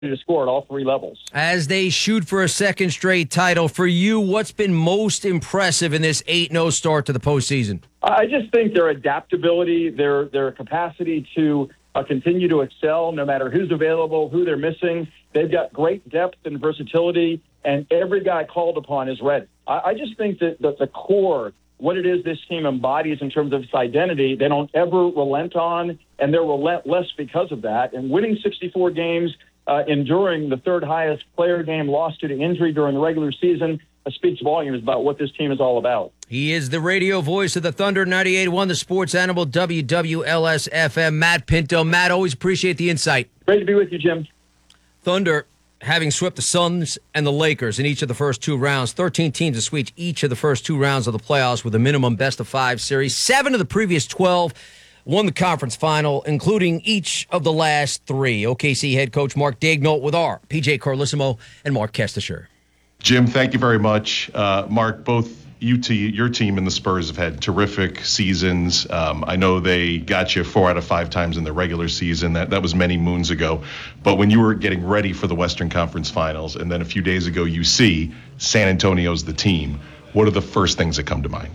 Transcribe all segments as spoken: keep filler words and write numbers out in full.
to score at all three levels. As they shoot for a second straight title, for you, what's been most impressive in this eight and oh start to the postseason? I just think their adaptability, their their capacity to uh, continue to excel no matter who's available, who they're missing. They've got great depth and versatility, and every guy called upon is ready. I, I just think that, that the core, what it is this team embodies in terms of its identity, they don't ever relent on, and they're relentless because of that. And winning sixty-four games, Uh, enduring the third highest player game lost due to injury during the regular season uh, speaks volumes about what this team is all about. He is the radio voice of the Thunder, ninety-eight point one, the sports animal, W W L S F M, Matt Pinto. Matt, always appreciate the insight. Great to be with you, Jim. Thunder, having swept the Suns and the Lakers in each of the first two rounds, thirteen teams to sweep each of the first two rounds of the playoffs with a minimum best-of-five series. Seven of the previous twelve won the conference final, including each of the last three. O K C head coach Mark Daigneault with our P J Carlesimo and Mark Kestisher. Jim, thank you very much. Uh, Mark, both you, te- your team and the Spurs have had terrific seasons. Um, I know they got you four out of five times in the regular season. That that was many moons ago. But when you were getting ready for the Western Conference Finals, and then a few days ago you see San Antonio's the team, what are the first things that come to mind?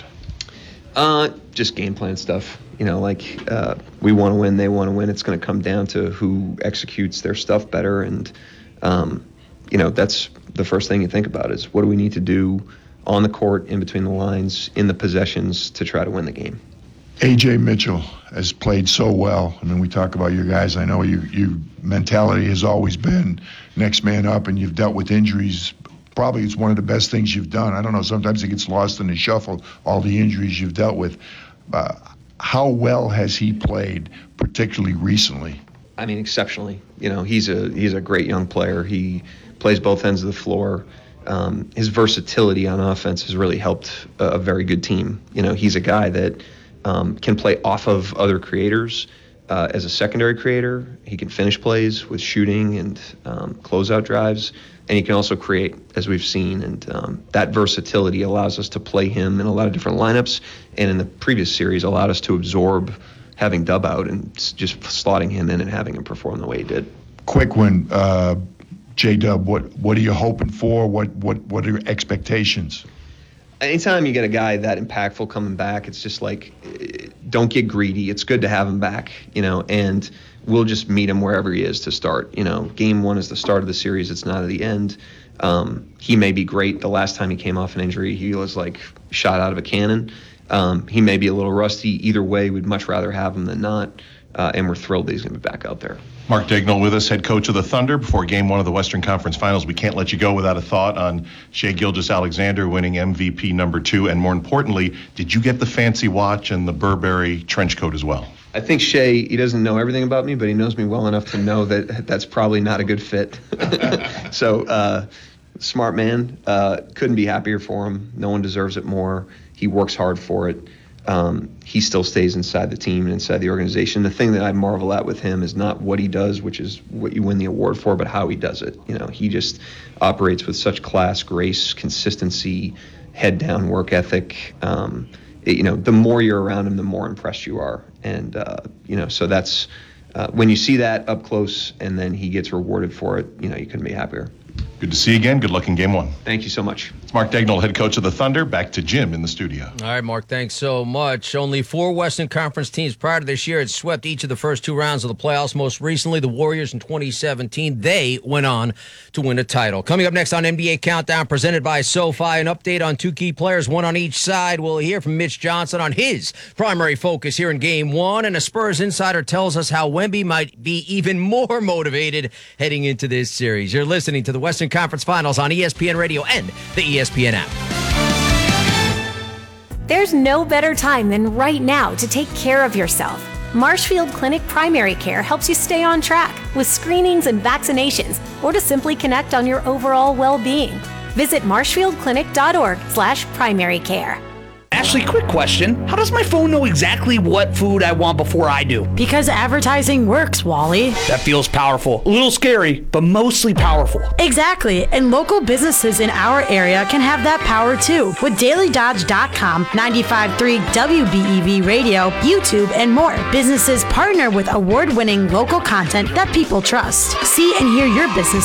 Uh, just game plan stuff. You know, like uh, we want to win, they want to win. It's going to come down to who executes their stuff better. And, um, you know, that's the first thing you think about is what do we need to do on the court, in between the lines, in the possessions to try to win the game. A J Mitchell has played so well. I mean, we talk about your guys. I know you, your mentality has always been next man up, and you've dealt with injuries. Probably it's one of the best things you've done. I don't know, sometimes it gets lost in the shuffle, all the injuries you've dealt with. Uh, how well has he played, particularly recently? I mean, exceptionally. You know, he's a he's a great young player. He plays both ends of the floor. Um, his versatility on offense has really helped a, a very good team. You know, he's a guy that um, can play off of other creators. Uh, as a secondary creator, he can finish plays with shooting and um, closeout drives, and he can also create, as we've seen. And um, that versatility allows us to play him in a lot of different lineups, and in the previous series allowed us to absorb having Dub out and just slotting him in and having him perform the way he did. Quick one, uh, J-Dub, what, what are you hoping for? What, what, what are your expectations? Anytime you get a guy that impactful coming back, it's just like, don't get greedy. It's good to have him back, you know, and we'll just meet him wherever he is to start. You know, game one is the start of the series. It's not at the end. Um, he may be great. The last time he came off an injury, he was like shot out of a cannon. Um, he may be a little rusty. Either way, we'd much rather have him than not, uh, and we're thrilled that he's going to be back out there. Mark Daigneault with us, head coach of the Thunder. Before game one of the Western Conference Finals, we can't let you go without a thought on Shai Gilgeous-Alexander winning M V P number two. And more importantly, did you get the fancy watch and the Burberry trench coat as well? I think Shai, he doesn't know everything about me, but he knows me well enough to know that that's probably not a good fit. so, uh, smart man. Uh, couldn't be happier for him. No one deserves it more. He works hard for it. Um, he still stays inside the team and inside the organization. The thing that I marvel at with him is not what he does, which is what you win the award for, but how he does it. You know, he just operates with such class, grace, consistency, head down work ethic. Um, it, you know, the more you're around him, the more impressed you are. And, uh, you know, so that's uh, when you see that up close and then he gets rewarded for it, you know, you couldn't be happier. Good to see you again. Good luck in game one. Thank you so much. It's Mark Daigneault, head coach of the Thunder. Back to Jim in the studio. All right, Mark, thanks so much. Only four Western Conference teams prior to this year had swept each of the first two rounds of the playoffs. Most recently, the Warriors in twenty seventeen. They went on to win a title. Coming up next on N B A Countdown, presented by SoFi, an update on two key players, one on each side. We'll hear from Mitch Johnson on his primary focus here in game one. And a Spurs insider tells us how Wemby might be even more motivated heading into this series. You're listening to the Western Conference Finals on E S P N Radio and the E S P N app. There's no better time than right now to take care of yourself. Marshfield Clinic Primary Care helps you stay on track with screenings and vaccinations, or to simply connect on your overall well-being. Visit marshfield clinic dot org slash primary care. Ashley, quick question. How does my phone know exactly what food I want before I do? Because advertising works, Wally. That feels powerful. A little scary, but mostly powerful. Exactly. And local businesses in our area can have that power too. With Daily Dodge dot com, ninety-five point three W B E V Radio, YouTube, and more. Businesses partner with award-winning local content that people trust. See and hear your business